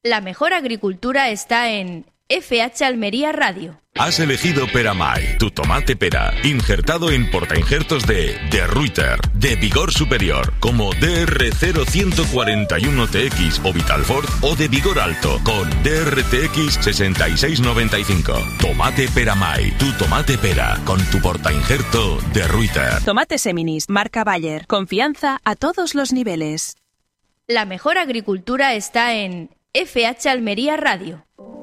La mejor agricultura está en FH Almería Radio. Has elegido Peramay, tu tomate pera, injertado en portainjertos de Reuter, de vigor superior, como DR0141TX o Vitalfort, o de vigor alto, con DRTX 6695. Tomate Peramay, tu tomate pera, con tu portainjerto de Reuter. Tomate Seminis, marca Bayer. Confianza a todos los niveles. La mejor agricultura está en FH Almería Radio.